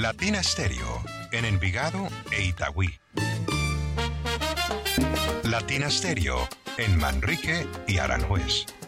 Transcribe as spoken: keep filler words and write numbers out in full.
Latina Stereo, en Envigado e Itagüí. Latina Stereo, en Manrique y Aranjuez.